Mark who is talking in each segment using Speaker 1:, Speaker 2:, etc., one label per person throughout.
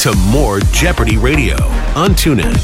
Speaker 1: to more Jeopardy Radio on TuneIn.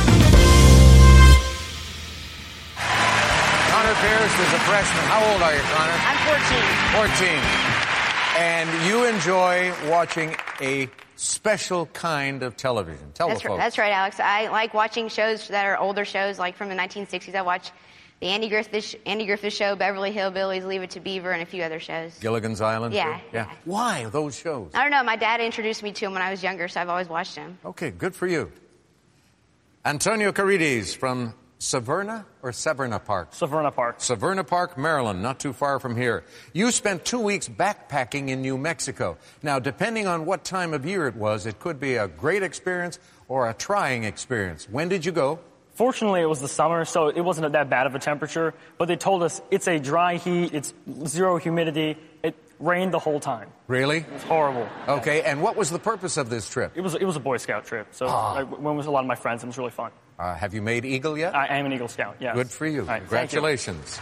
Speaker 2: Connor Pierce is a freshman. How old are you, Connor?
Speaker 3: I'm 14.
Speaker 2: 14. And you enjoy watching a special kind of television. Tell the folks.
Speaker 3: That's right, Alex. I like watching shows that are older shows, like from the 1960s. I watch the Andy Griffith Show, Beverly Hillbillies, Leave It to Beaver, and a few other shows.
Speaker 2: Gilligan's Island?
Speaker 3: Yeah.
Speaker 2: Why those shows?
Speaker 3: I don't know. My dad introduced me to them when I was younger, so I've always watched them.
Speaker 2: Okay, good for you. Antonio Carides from Severna Park?
Speaker 4: Severna Park.
Speaker 2: Severna Park, Maryland, not too far from here. You spent 2 weeks backpacking in New Mexico. Now, depending on what time of year it was, it could be a great experience or a trying experience. When did you go?
Speaker 4: Fortunately, it was the summer, so it wasn't that bad of a temperature. But they told us it's a dry heat, it's zero humidity. It rained the whole time.
Speaker 2: Really?
Speaker 4: It was horrible.
Speaker 2: Okay, and what was the purpose of this trip?
Speaker 4: It was a Boy Scout trip, so I went with a lot of my friends, and it was really fun.
Speaker 2: Have you made Eagle yet?
Speaker 4: I am an Eagle Scout, yes.
Speaker 2: Good for you.
Speaker 4: Right,
Speaker 2: congratulations.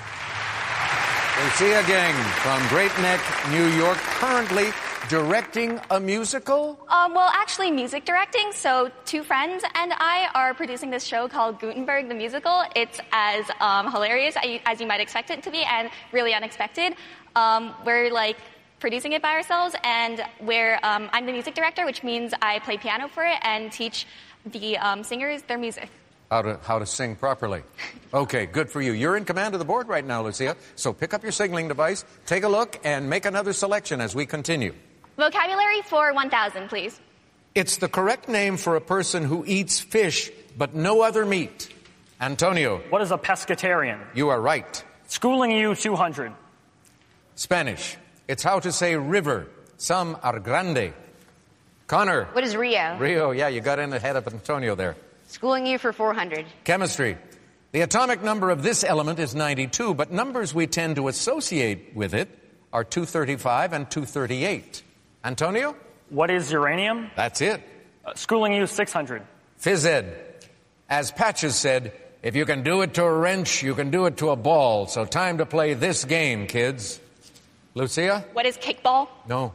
Speaker 2: Lucia Gang from Great Neck, New York, currently directing a musical?
Speaker 5: Well, actually music directing. So two friends and I are producing this show called Gutenberg the Musical. It's as hilarious as you might expect it to be and really unexpected. We're like producing it by ourselves, and I'm the music director, which means I play piano for it and teach the singers their music.
Speaker 2: How to sing properly. Okay, good for you. You're in command of the board right now, Lucia. So pick up your signaling device, take a look, and make another selection as we continue.
Speaker 5: Vocabulary for 1,000, please.
Speaker 2: It's the correct name for a person who eats fish but no other meat. Antonio.
Speaker 4: What is a pescatarian?
Speaker 2: You are right.
Speaker 4: Schooling you 200.
Speaker 2: Spanish. It's how to say river. Some are grande. Connor.
Speaker 3: What is Rio?
Speaker 2: Rio, yeah, you got in ahead of Antonio there.
Speaker 3: Schooling you for 400.
Speaker 2: Chemistry. The atomic number of this element is 92, but numbers we tend to associate with it are 235 and 238. Antonio?
Speaker 4: What is uranium?
Speaker 2: That's it.
Speaker 4: Schooling you 600.
Speaker 2: Phys ed. As Patches said, if you can do it to a wrench, you can do it to a ball. So time to play this game, kids. Lucia?
Speaker 5: What is kickball?
Speaker 2: No.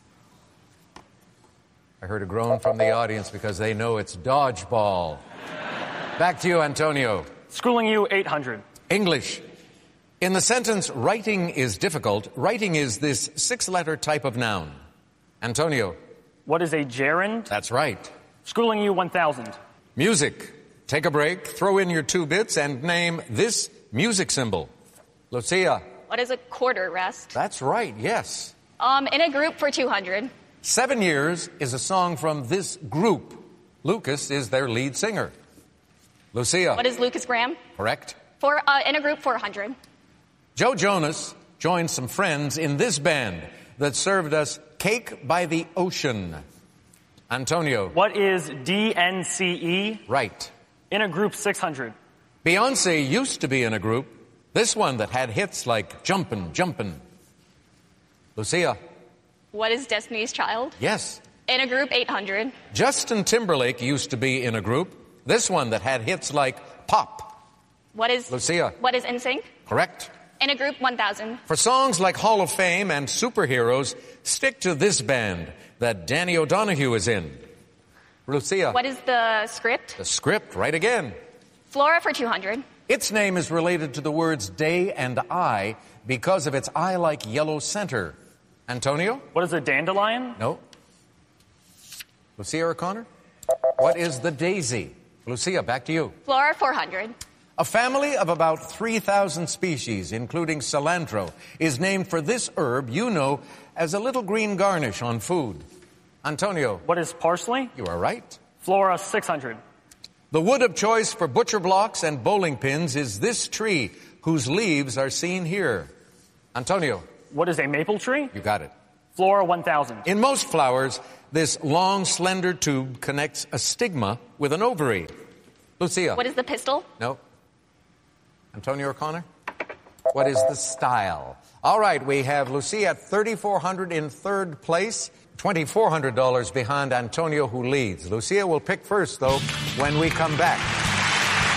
Speaker 2: I heard a groan from the audience because they know it's dodgeball. Back to you, Antonio.
Speaker 4: Schooling you 800.
Speaker 2: English. In the sentence, writing is difficult, writing is this 6-letter type of noun. Antonio.
Speaker 4: What is a gerund?
Speaker 2: That's right.
Speaker 4: Schooling you 1,000.
Speaker 2: Music. Take a break, throw in your 2 bits, and name this music symbol. Lucia.
Speaker 5: What is a quarter rest?
Speaker 2: That's right, yes.
Speaker 5: In a group for 200.
Speaker 2: 7 Years is a song from this group. Lucas is their lead singer. Lucia.
Speaker 5: What is Lucas Graham?
Speaker 2: Correct.
Speaker 5: In a group 400.
Speaker 2: Joe Jonas joined some friends in this band that served us Cake by the Ocean. Antonio.
Speaker 4: What is DNCE?
Speaker 2: Right.
Speaker 4: In a group 600.
Speaker 2: Beyonce used to be in a group. This one that had hits like Jumpin', Jumpin'. Lucia.
Speaker 5: What is Destiny's Child?
Speaker 2: Yes.
Speaker 5: In a group 800.
Speaker 2: Justin Timberlake used to be in a group. This one that had hits like Pop.
Speaker 5: What is
Speaker 2: Lucia.
Speaker 5: What is NSYNC?
Speaker 2: Correct.
Speaker 5: In a group 1,000.
Speaker 2: For songs like Hall of Fame and Superheroes, stick to this band that Danny O'Donohue is in. Lucia.
Speaker 5: What is the script?
Speaker 2: The script, right again.
Speaker 5: Flora for 200.
Speaker 2: Its name is related to the words day and eye because of its eye-like yellow center. Antonio?
Speaker 4: What is a dandelion?
Speaker 2: No. Lucia O'Connor? What is the daisy? Lucia, back to you.
Speaker 5: Flora 400.
Speaker 2: A family of about 3,000 species, including cilantro, is named for this herb you know as a little green garnish on food. Antonio.
Speaker 4: What is parsley?
Speaker 2: You are right.
Speaker 4: Flora 600.
Speaker 2: The wood of choice for butcher blocks and bowling pins is this tree, whose leaves are seen here. Antonio.
Speaker 4: What is a maple tree?
Speaker 2: You got it.
Speaker 4: Flora 1,000.
Speaker 2: In most flowers, this long, slender tube connects a stigma with an ovary. Lucia.
Speaker 5: What is the pistil?
Speaker 2: No. Antonio O'Connor? What is the style? All right, we have Lucia at 3,400 in third place, $2,400 behind Antonio, who leads. Lucia will pick first, though, when we come back.